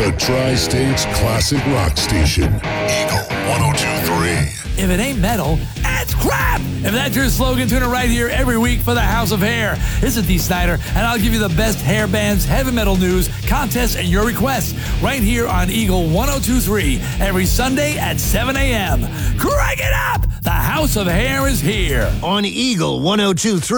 The Tri-State's classic rock station. Eagle 102.3. If it ain't metal, it's crap! If that's your slogan, tune in right here every week for the House of Hair. This is Dee Snider, and I'll give you the best hair bands, heavy metal news, contests, and your requests right here on Eagle 102.3 every Sunday at 7 a.m. Crank it up! The House of Hair is here. On Eagle 102.3.